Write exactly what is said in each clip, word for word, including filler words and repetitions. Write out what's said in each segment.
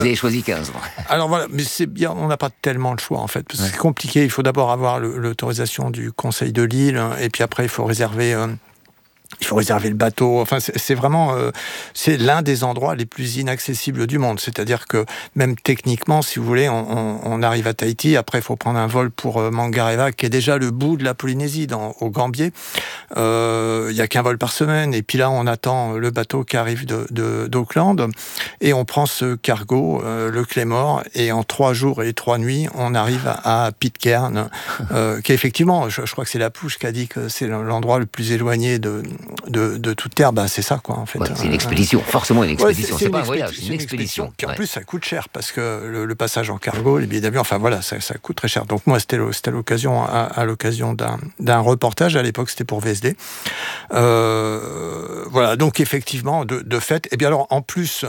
Vous avez choisi quinze. Alors voilà, mais c'est bien, on n'a pas tellement le choix en fait, parce que Ouais. c'est compliqué. Il faut d'abord avoir le, l'autorisation du Conseil de l'île, et puis après il faut réserver... Euh, Il faut réserver le bateau. Enfin, c'est, c'est vraiment, euh, c'est l'un des endroits les plus inaccessibles du monde. C'est-à-dire que même techniquement, si vous voulez, on, on, on arrive à Tahiti. Après, il faut prendre un vol pour euh, Mangareva, qui est déjà le bout de la Polynésie, dans, au Gambier. Euh, il y a qu'un vol par semaine. Et puis là, on attend le bateau qui arrive de, de, d'Auckland, et on prend ce cargo, euh, le Claymore, et en trois jours et trois nuits, on arrive à, à Pitcairn, euh, qui est effectivement, je, je crois que c'est la Pouche qui a dit que c'est l'endroit le plus éloigné de De, de toute terre. Ben c'est ça quoi en fait. Ouais, c'est une expédition, euh, forcément une expédition. Ouais, c'est, c'est, c'est pas une un voyage, expédi- c'est une expédition. Puis en ouais. plus ça coûte cher parce que le, le passage en cargo, les billets d'avion, enfin voilà, ça, ça coûte très cher. Donc moi c'était, c'était l'occasion, à, à l'occasion d'un, d'un reportage, à l'époque c'était pour V S D. Euh, voilà, donc effectivement, de, de fait, et bien alors en plus,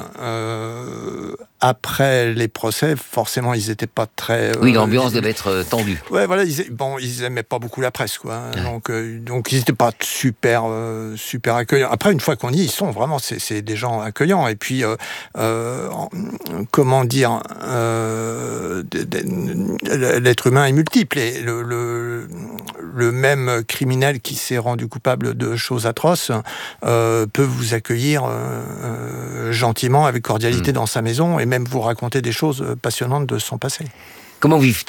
euh, après les procès, forcément ils n'étaient pas très... Euh, oui, l'ambiance devait être euh, tendue. Ouais, voilà, ils, bon, ils aimaient pas beaucoup la presse, quoi. Hein, ouais. Donc, euh, donc ils n'étaient pas super, euh, super accueillants. Après, une fois qu'on y est, ils sont vraiment, c'est, c'est des gens accueillants. Et puis, euh, euh, comment dire, euh, l'être humain est multiple. Et le, le, le même criminel qui s'est rendu coupable de choses atroces euh, peut vous accueillir euh, gentiment, avec cordialité, mmh. dans sa maison, et même vous raconter des choses passionnantes de son passé. Comment vivent-ils ?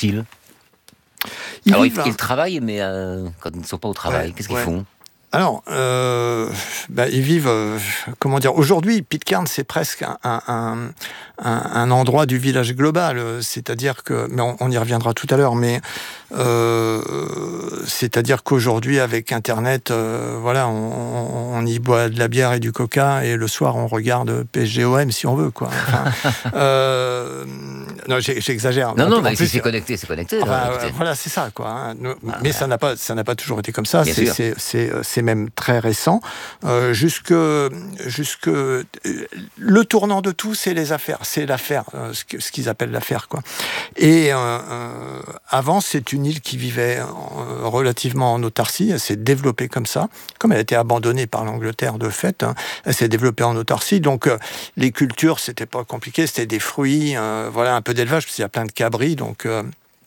Ils Alors, vivent, ils, ils travaillent, mais euh, quand ils ne sont pas au travail, ouais, qu'est-ce qu'ils ouais. font ? Alors, euh, bah, ils vivent, euh, comment dire, aujourd'hui, Pitcairn, c'est presque un, un, un, un endroit du village global, c'est-à-dire que, mais on, on y reviendra tout à l'heure, mais euh, c'est-à-dire qu'aujourd'hui, avec Internet, euh, voilà, on, on y boit de la bière et du coca, et le soir, on regarde P S G O M si on veut, quoi. Enfin, euh, non, j'exagère. Non, on non, peut, mais en si plus, c'est connecté, c'est connecté. Enfin, là, voilà, c'est ça, quoi. Hein. Ah, mais ouais. ça n'a pas, ça n'a pas toujours été comme ça. Bien c'est, sûr. c'est, c'est, c'est même très récent. Euh, jusque, jusque euh, le tournant de tout, c'est les affaires, c'est l'affaire, euh, ce, que, ce qu'ils appellent l'affaire, quoi. Et euh, euh, avant, c'est une île qui vivait euh, relativement en autarcie. Elle s'est développée comme ça, comme elle a été abandonnée par l'Angleterre de fait. Hein, elle s'est développée en autarcie. Donc euh, les cultures, c'était pas compliqué, c'était des fruits, euh, voilà, un peu d'élevage, parce qu'il y a plein de cabris, donc. Euh,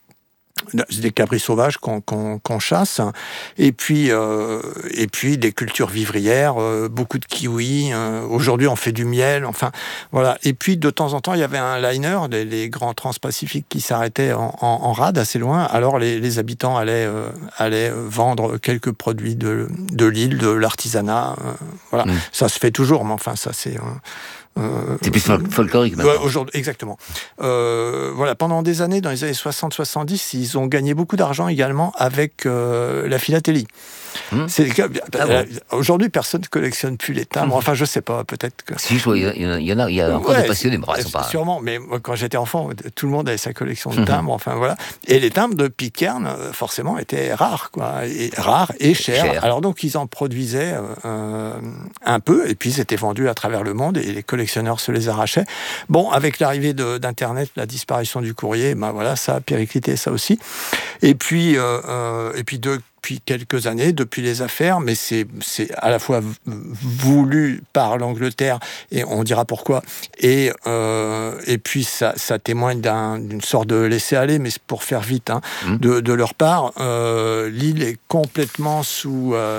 C'est des cabris sauvages qu'on, qu'on, qu'on chasse, et puis, euh, et puis des cultures vivrières, euh, beaucoup de kiwis. Euh, aujourd'hui, on fait du miel, enfin, voilà. Et puis, de temps en temps, il y avait un liner, les, les grands transpacifiques qui s'arrêtaient en, en, en rade assez loin. Alors, les, les habitants allaient, euh, allaient vendre quelques produits de, de l'île, de l'artisanat. Euh, voilà, mmh. Ça se fait toujours, mais enfin, ça, c'est... Euh, Euh, c'est plus fol- folklorique maintenant. Ouais, aujourd'hui, exactement. Euh, voilà, pendant des années, dans les années soixante soixante-dix, ils ont gagné beaucoup d'argent également avec euh, la philatélie. Mmh. C'est, ah bon. Aujourd'hui, personne ne collectionne plus les timbres. Mmh. Enfin, je sais pas, peut-être que. Si, je vois, il y en a, il y a encore ouais, des passionnés, mais sont pas. Sûrement, mais moi, quand j'étais enfant, tout le monde avait sa collection de timbres. Mmh. Enfin voilà. Et les timbres de Pitcairn, forcément, étaient rares, quoi, et rares et chers. Cher. Alors donc, ils en produisaient euh, un peu, et puis ils étaient vendus à travers le monde, et les collectionneurs se les arrachaient. Bon, avec l'arrivée de, d'Internet, la disparition du courrier, ben voilà, ça a périclité, ça aussi. Et puis, euh, euh, et puis de depuis quelques années, depuis les affaires, mais c'est, c'est à la fois voulu par l'Angleterre, et on dira pourquoi, et, euh, et puis ça, ça témoigne d'un, d'une sorte de laisser-aller, mais c'est pour faire vite, hein, mmh. de, de leur part. Euh, l'île est complètement sous... Euh,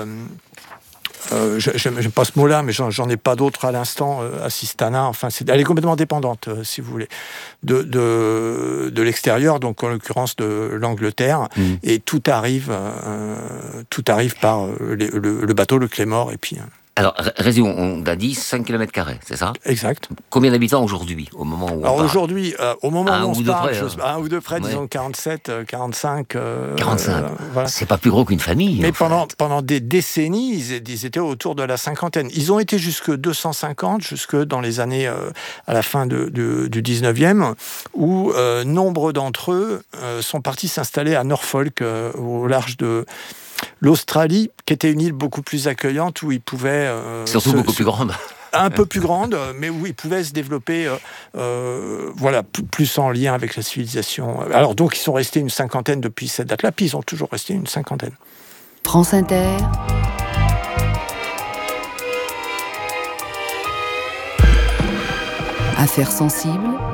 Euh, je n'aime pas ce mot-là, mais j'en, j'en ai pas d'autre à l'instant, euh, assistana, enfin, c'est, elle est complètement dépendante, euh, si vous voulez, de, de, de l'extérieur, donc en l'occurrence de l'Angleterre, mmh. et tout arrive, euh, tout arrive par euh, les, le, le bateau, le Claymore, et puis... Euh, Alors, résumons, on a dit cinq kilomètres carrés, c'est ça ? Exact. Combien d'habitants aujourd'hui, au moment où on Alors parle ? aujourd'hui, euh, au moment un où on se parle, près, je, euh... un ou deux près, ouais. Disons quarante-sept, quarante-cinq... Euh, quarante-cinq, euh, voilà. C'est pas plus gros qu'une famille. Mais en pendant, fait. pendant des décennies, ils, ils étaient autour de la cinquantaine. Ils ont été jusque deux cent cinquante, jusque dans les années, euh, à la fin de, de, du dix-neuvième, où euh, nombre d'entre eux euh, sont partis s'installer à Norfolk, euh, au large de... l'Australie, qui était une île beaucoup plus accueillante, où ils pouvaient... Euh, Surtout se, beaucoup se, plus grande. Un peu plus grande, mais où ils pouvaient se développer, euh, euh, voilà, p- plus en lien avec la civilisation. Alors donc, ils sont restés une cinquantaine depuis cette date-là, puis ils ont toujours resté une cinquantaine. France Inter. Affaires sensibles.